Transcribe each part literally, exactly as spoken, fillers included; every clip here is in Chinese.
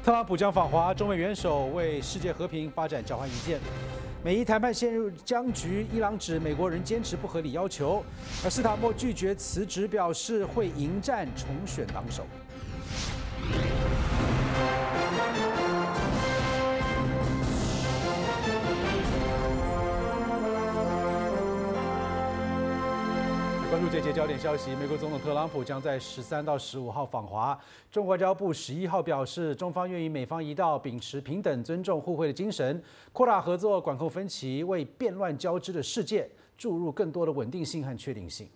特朗普将访华，中美元首为世界和平发展交换意见。美伊谈判陷入僵局，伊朗指美国仍坚持不合理要求，而斯塔默拒绝辞职，表示会迎战重选党首。关注这节焦点消息，美国总统特朗普将在十三到十五号访华。中国外交部十一号表示，中方愿与美方一道，秉持平等、尊重、互惠的精神，扩大合作，管控分歧，为变乱交织的世界注入更多的稳定性和确定性。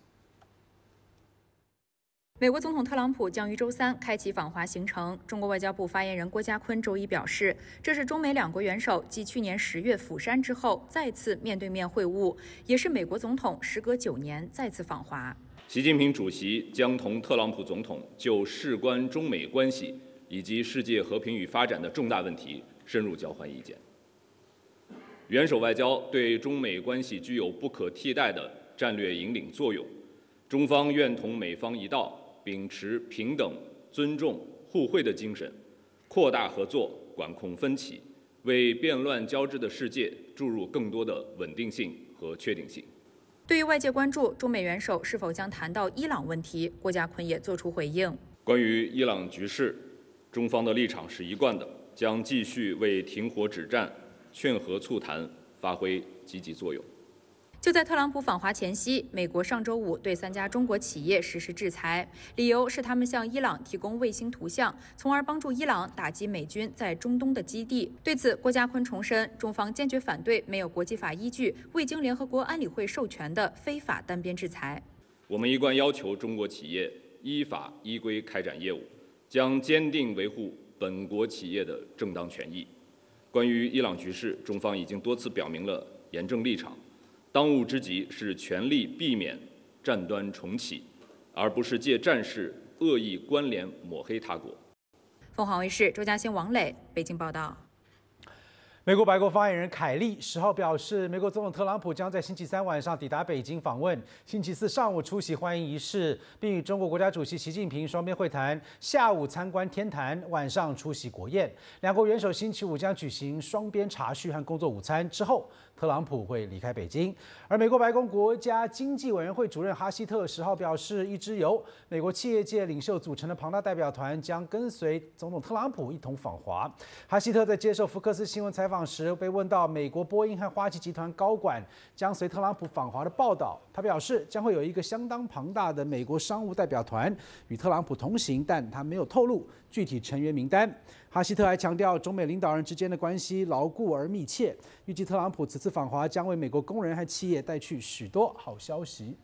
美国总统特朗普将于周三开启访华行程。中国外交部发言人郭家坤周一表示，这是中美两国元首继去年十月釜山之后再次面对面会晤，也是美国总统时隔九年再次访华。 习近平主席将同特朗普总统就事关中美关系以及世界和平与发展的重大问题深入交换意见。元首外交对中美关系具有不可替代的战略引领作用，中方愿同美方一道，秉持平等、尊重、互惠的精神，扩大合作，管控分歧，为变乱交织的世界注入更多的稳定性和确定性。 对于外界关注中美元首是否将谈到伊朗问题，郭家坤也作出回应。 关于伊朗局势，中方的立场是一贯的，将继续为停火止战、劝和促谈发挥积极作用。 就在特朗普访华前夕，美国上周五对三家中国企业实施制裁，理由是他们向伊朗提供卫星图像，从而帮助伊朗打击美军在中东的基地。对此，郭家坤重申，中方坚决反对没有国际法依据、未经联合国安理会授权的非法单边制裁。 我们一贯要求中国企业依法依规开展业务，将坚定维护本国企业的正当权益。关于伊朗局势，中方已经多次表明了严正立场。当务之急是全力避免战端重启，而不是借战事恶意关联抹黑他国。 凤凰卫视周嘉欣、王磊北京报道。 美国白宫发言人凯利十号表示，美国总统特朗普将在星期三晚上抵达北京访问，星期四上午出席欢迎仪式，并与中国国家主席习近平双边会谈，下午参观天坛，晚上出席国宴。两国元首星期五将举行双边茶叙和工作午餐，之后特朗普会离开北京。而美国白宫国家经济委员会主任哈希特十号表示，一支由美国企业界领袖组成的庞大代表团将跟随总统特朗普一同访华。哈希特在接受福克斯新闻采访时被问到美国波音和花旗集团高管将随特朗普访华的报道，他表示将会有一个相当庞大的美国商务代表团与特朗普同行，但他没有透露具体成员名单。哈希特还强调，中美领导人之间的关系牢固而密切，预计特朗普此次访华将为美国工人和企业带去许多好消息。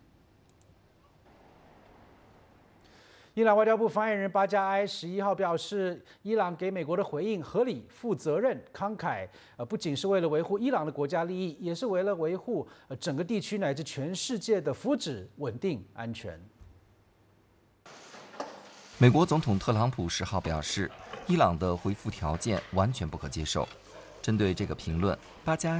伊朗外交部发言人巴加埃十一号表示，伊朗给美国的回应合理、负责任、慷慨，呃，不仅是为了维护伊朗的国家利益，也是为了维护呃整个地区乃至全世界的福祉、稳定、安全。 美国总统特朗普十号表示，伊朗的回复条件完全不可接受。针对这个评论，巴加